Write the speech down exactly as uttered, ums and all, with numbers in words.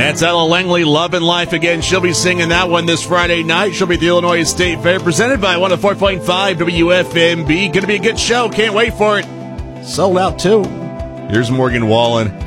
That's Ella Langley, Love and Life Again. She'll be singing that one this Friday night. She'll be at the Illinois State Fair, presented by one oh four point five W F M B. Going to be a good show. Can't wait for it. Sold out, too. Here's Morgan Wallen.